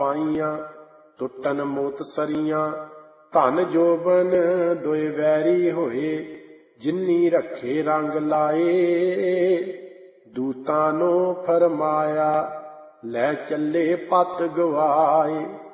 ਪਾਈਆਂ ਟੁੱਟਨ ਮੋਤ ਸਰੀਆਂ। ਧਨ ਜੋਬਨ ਦੋਇ ਵੈਰੀ ਹੋਏ, ਜਿਨੀ ਰੱਖੇ ਰੰਗ ਲਾਏ। ਦੂਤਾਂ ਨੂੰ ਫਰਮਾਇਆ ਲੈ ਚੱਲੇ ਪਤ ਗਵਾਏ।